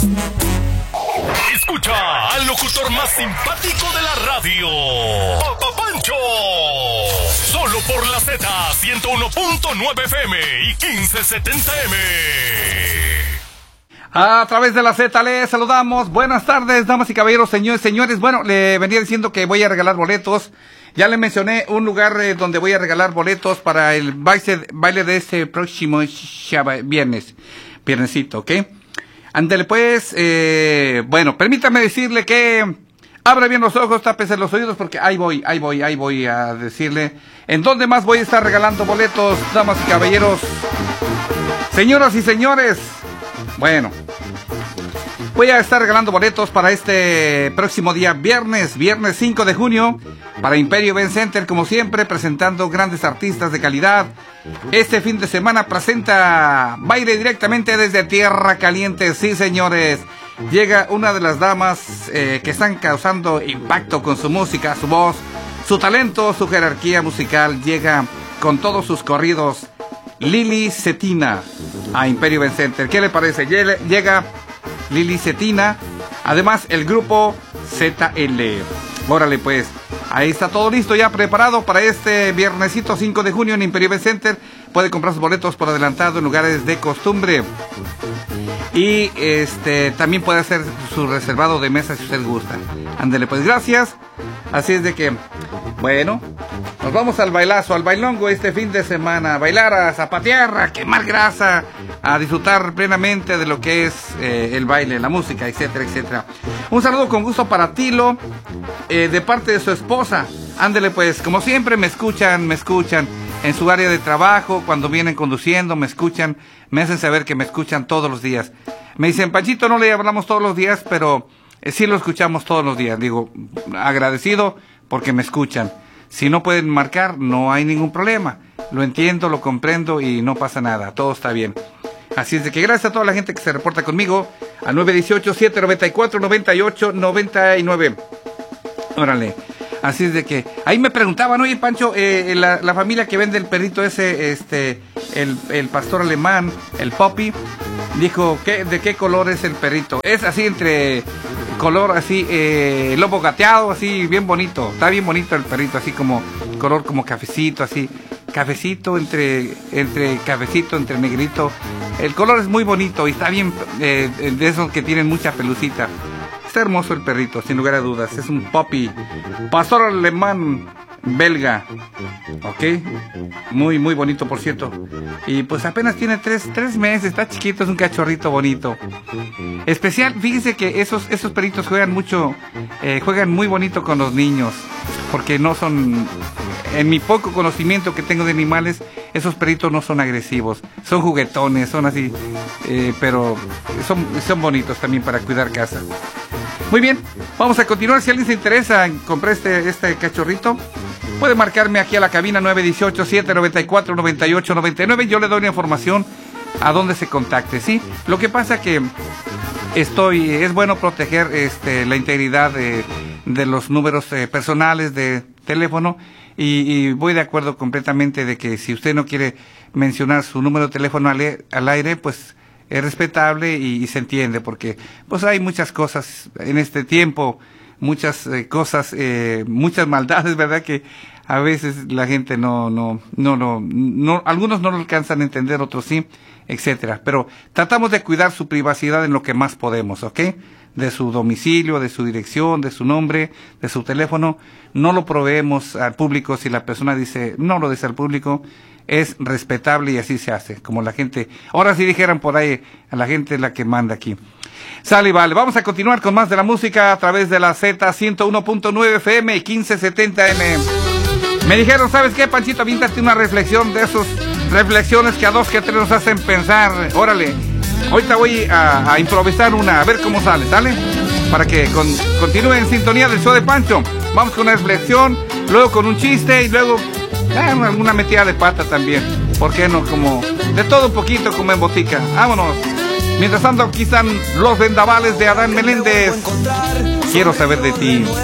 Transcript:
Escucha al locutor más simpático de la radio, Papá Pancho. Solo por la Z 101.9 FM y 1570M. A través de la Z les saludamos. Buenas tardes, damas y caballeros, señores, señores. Bueno, le venía diciendo que voy a regalar boletos. Ya le mencioné un lugar donde voy a regalar boletos para el baile de este próximo viernesito, ¿ok? Ándale pues, bueno, permítame decirle que abra bien los ojos, tápese los oídos porque ahí voy a decirle en dónde más voy a estar regalando boletos, damas y caballeros, señoras y señores. Bueno, voy a estar regalando boletos para este próximo día, viernes 5 de junio, para Imperio Event Center, como siempre, presentando grandes artistas de calidad. Este fin de semana presenta baile directamente desde Tierra Caliente, sí señores. Llega una de las damas que están causando impacto con su música, su voz, su talento, su jerarquía musical. Llega con todos sus corridos, Lili Cetina, a Imperio Event Center. ¿Qué le parece? Llega Lili Cetina, además el grupo ZL. Órale pues, ahí está todo listo ya preparado para este viernesito 5 de junio en Imperio Event Center. Puede comprar sus boletos por adelantado en lugares de costumbre. Y también puede hacer su reservado de mesa si usted gusta. Ándele pues, gracias. Así es de que, bueno, nos vamos al bailazo, al bailongo este fin de semana. A bailar, a zapatear, a quemar grasa, a disfrutar plenamente de lo que es el baile, la música, etcétera, etcétera. Un saludo con gusto para Tilo, de parte de su esposa. Ándele pues, como siempre me escuchan en su área de trabajo, cuando vienen conduciendo, me escuchan, me hacen saber que me escuchan todos los días. Me dicen, Panchito, no le hablamos todos los días, pero sí lo escuchamos todos los días. Digo, agradecido porque me escuchan. Si no pueden marcar, no hay ningún problema. Lo entiendo, lo comprendo y no pasa nada, todo está bien. Así es de que gracias a toda la gente que se reporta conmigo al 918-794-9899. Órale. Así es de que ahí me preguntaban, oye Pancho, la familia que vende el perrito ese, el pastor alemán, el Poppy, dijo, ¿de qué color es el perrito? Es así entre color así, lobo gateado, así bien bonito, está bien bonito el perrito, así como color como cafecito, así, cafecito entre cafecito, entre negrito. El color es muy bonito y está bien, de esos que tienen mucha pelucita. Está hermoso el perrito, sin lugar a dudas. Es un Poppy, pastor alemán belga, ok, muy bonito por cierto, y pues apenas tiene tres meses, está chiquito, es un cachorrito bonito, especial. Fíjense que esos perritos juegan mucho, juegan muy bonito con los niños, porque no son, en mi poco conocimiento que tengo de animales, esos perritos no son agresivos, son juguetones, son así, pero son bonitos también para cuidar casa. Muy bien, vamos a continuar. Si alguien se interesa en comprar este cachorrito, puede marcarme aquí a la cabina 918-794-9899. Yo le doy la información a dónde se contacte, ¿sí? Lo que pasa que es bueno proteger la integridad de los números personales de teléfono, y voy de acuerdo completamente de que si usted no quiere mencionar su número de teléfono al aire, pues es respetable y se entiende, porque pues hay muchas cosas en este tiempo, muchas cosas, muchas maldades, ¿verdad? Que a veces la gente no, algunos no lo alcanzan a entender, otros sí, etcétera. Pero tratamos de cuidar su privacidad en lo que más podemos, ¿ok? De su domicilio, de su dirección, de su nombre, de su teléfono. No lo proveemos al público. Si la persona dice, no lo dice al público, es respetable y así se hace, como la gente, ahora sí dijeran por ahí, a la gente es la que manda aquí. Sale y vale, vamos a continuar con más de la música a través de la Z 101.9 FM y 1570M. Me dijeron, ¿sabes qué, Panchito? Aviéntate una reflexión de esos reflexiones que a dos que a tres nos hacen pensar. Órale, ahorita voy a improvisar una, a ver cómo sale, ¿sale? Para que continúe en sintonía del show de Pancho. Vamos con una reflexión, luego con un chiste y luego alguna metida de pata también. ¿Por qué no? Como de todo un poquito, como en botica. Vámonos. Mientras tanto, aquí están los vendavales de Adán Meléndez. Quiero saber de ti.